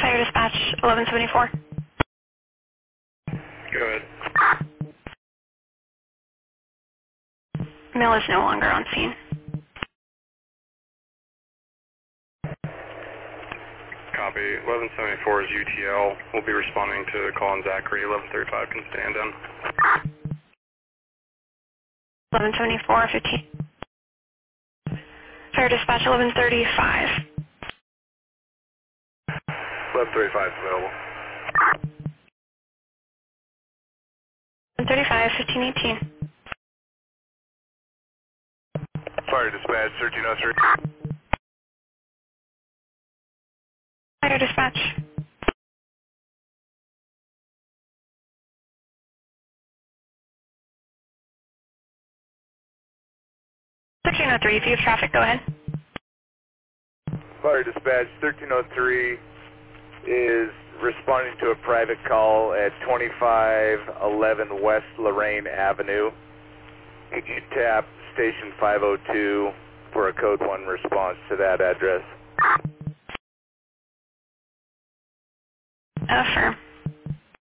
Fire dispatch 1174. Go ahead. Mill is no longer on scene. Copy. 1174 is UTL. We'll be responding to the call on Zachary. 1135 can stand in. 1174, 15. Fire dispatch 1135. 1135 is available. 1135, 1518. Fire dispatch 1303. Fire dispatch. If you have traffic, go ahead. Fire dispatch 1303 is responding to a private call at 2511 West Lorraine Avenue. Could you tap station 502 for a code 1 response to that address? Affirm.